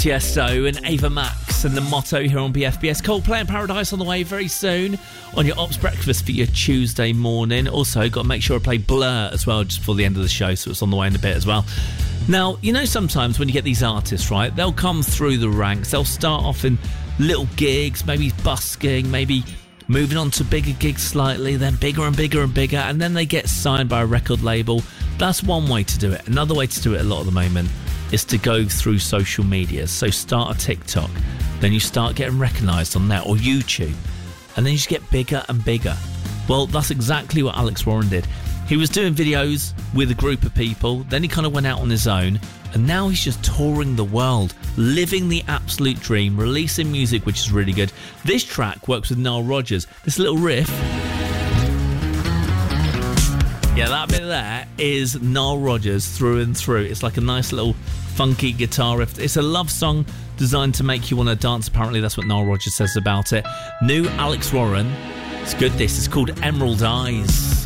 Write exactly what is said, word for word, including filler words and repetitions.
Tiesto and Ava Max and The Motto here on B F B S. Coldplay in Paradise on the way very soon on your Ops Breakfast for your Tuesday morning. Also, got to make sure I play Blur as well just before the end of the show, so it's on the way in a bit as well. Now, you know, sometimes when you get these artists, right, they'll come through the ranks. They'll start off in little gigs, maybe busking, maybe moving on to bigger gigs slightly, then bigger and bigger and bigger, and then they get signed by a record label. That's one way to do it. Another way to do it a lot at the moment is to go through social media. So start a TikTok, then you start getting recognised on that, or YouTube, and then you just get bigger and bigger. Well, that's exactly what Alex Warren did. He was doing videos with a group of people, then he kind of went out on his own, and now he's just touring the world, living the absolute dream, releasing music which is really good. This track works with Nile Rodgers. This little riff, yeah, that bit there is Nile Rodgers through and through. It's like a nice little funky guitar riff. It's a love song designed to make you want to dance. Apparently, that's what Nile Rodgers says about it. New Alex Warren. It's good, this. It's called Emerald Eyes.